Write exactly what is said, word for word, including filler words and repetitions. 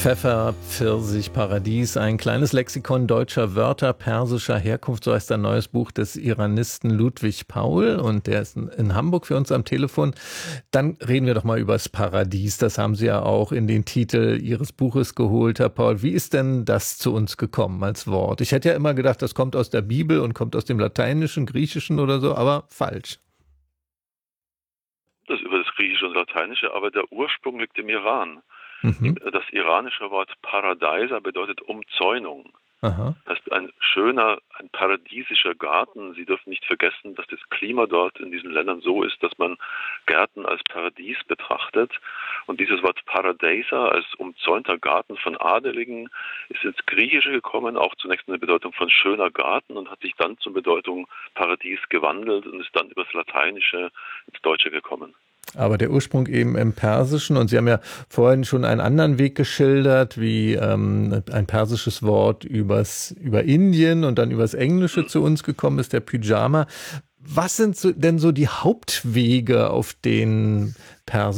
Pfeffer, Pfirsich, Paradies, ein kleines Lexikon deutscher Wörter persischer Herkunft, so heißt ein neues Buch des Iranisten Ludwig Paul, und der ist in Hamburg für uns am Telefon. Dann reden wir doch mal über das Paradies, das haben Sie ja auch in den Titel Ihres Buches geholt, Herr Paul. Wie ist denn das zu uns gekommen als Wort? Ich hätte ja immer gedacht, das kommt aus der Bibel und kommt aus dem Lateinischen, Griechischen oder so, aber falsch. Das über das Griechische und Lateinische, aber der Ursprung liegt im Iran. Mhm. Das iranische Wort Paradeiser bedeutet Umzäunung. Aha. Das ist ein schöner, ein paradiesischer Garten. Sie dürfen nicht vergessen, dass das Klima dort in diesen Ländern so ist, dass man Gärten als Paradies betrachtet. Und dieses Wort Paradeiser als umzäunter Garten von Adeligen ist ins Griechische gekommen, auch zunächst in der Bedeutung von schöner Garten, und hat sich dann zur Bedeutung Paradies gewandelt und ist dann über das Lateinische ins Deutsche gekommen. Aber der Ursprung eben im Persischen, und Sie haben ja vorhin schon einen anderen Weg geschildert, wie ähm, ein persisches Wort übers, über Indien und dann übers Englische hm. zu uns gekommen ist, der Pyjama. Was sind so, denn so die Hauptwege, auf den persischen